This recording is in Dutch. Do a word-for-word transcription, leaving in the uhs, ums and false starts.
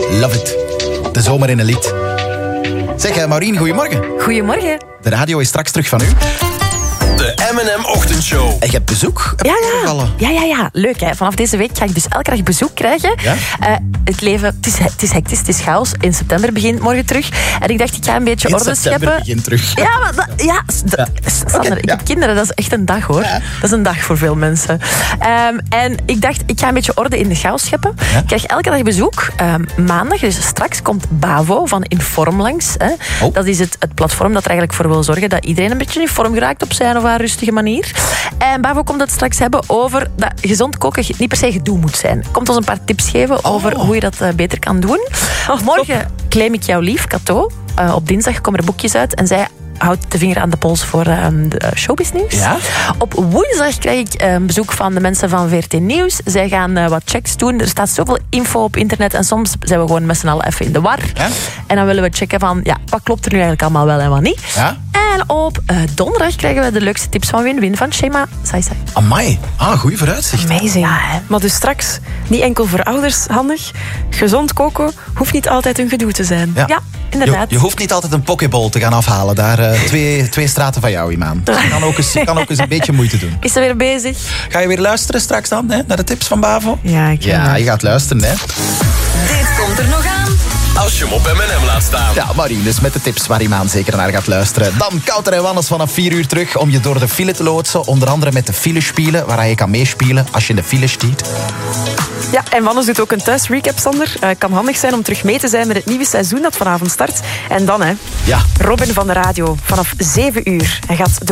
Love it. De zomer in een lied. Zeg, uh, Maureen, goedemorgen. Goedemorgen. De radio is straks terug van u. De M en M-ochtendshow. En je hebt bezoek? Ja, ja. ja, ja, ja. Leuk, hè. Vanaf deze week ga ik dus elke dag bezoek krijgen. Ja? Uh, het leven, het is, het is hectisch, het is chaos. In september begint morgen terug. En ik dacht, ik ga een beetje In orde september scheppen. begint terug. Ja, maar dat, ja, ja. Sander, Okay, ik ja. heb kinderen, dat is echt een dag, hoor. Ja. Dat is een dag voor veel mensen. Um, en ik dacht, ik ga een beetje orde in de chaos scheppen. Ja? Ik krijg elke dag bezoek. Um, maandag, dus straks, komt Bavo van Inform langs. Hè. Oh. Dat is het, het platform dat er eigenlijk voor wil zorgen dat iedereen een beetje in vorm geraakt op zijn of haar rustige manier. En Bavo komt het straks hebben over dat gezond koken niet per se gedoe moet zijn. Komt ons een paar tips geven over Oh. hoe je dat uh, beter kan doen. Oh, Morgen claim ik jouw lief, Cato. Uh, op dinsdag komen er boekjes uit en zij houdt de vinger aan de pols voor uh, de uh, showbiznieuws. Ja? Op woensdag krijg ik uh, een bezoek van de mensen van V R T Nieuws. Zij gaan uh, wat checks doen. Er staat zoveel info op internet en soms zijn we gewoon met z'n allen even in de war. Ja? En dan willen we checken van, ja, wat klopt er nu eigenlijk allemaal wel en wat niet. Ja? En op uh, donderdag krijgen we de leukste tips van Win-Win van Shema Saisai. Amai. Ah, goeie vooruitzicht. Amazing. Ja, hè. Maar dus straks, niet enkel voor ouders handig. Gezond koken hoeft niet altijd een gedoe te zijn. Ja. Ja, inderdaad. Je, je hoeft niet altijd een pokeball te gaan afhalen. Daar uh, twee, twee straten van jou, Imaan. Dus je kan ook eens, je kan ook eens een beetje moeite doen. Is ze weer bezig? Ga je weer luisteren straks dan, hè, naar de tips van Bavo? Ja, ik Ja, je gaat luisteren, hè. Dit komt er nog aan. Als je hem op M en M laat staan. Ja, Maureen, dus met de tips waar Imaan zeker naar gaat luisteren. Dan Kouter en Wannes vanaf vier uur terug om je door de file te loodsen. Onder andere met de filespielen, waar je kan meespelen als je in de file stiet. Ja, en Wannes doet ook een thuisrecap, Sander. Uh, kan handig zijn om terug mee te zijn met het nieuwe seizoen dat vanavond start. En dan, hè, Ja. Robin van de radio, vanaf zeven uur. Hij gaat